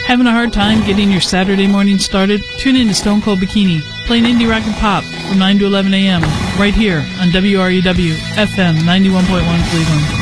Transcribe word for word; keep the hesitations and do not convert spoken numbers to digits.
Having a hard time getting your Saturday morning started? Tune in to Stone Cold Bikini, playing indie rock and pop from nine to eleven a.m. right here on W R E W F M ninety-one point one Cleveland.